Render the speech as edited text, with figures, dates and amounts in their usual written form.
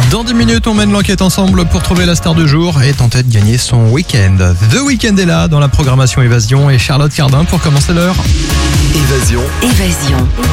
Dans 10 minutes, on mène l'enquête ensemble pour trouver la star du jour et tenter de gagner son week-end. The Weeknd est là dans la programmation Évasion et Charlotte Cardin pour commencer l'heure. Évasion.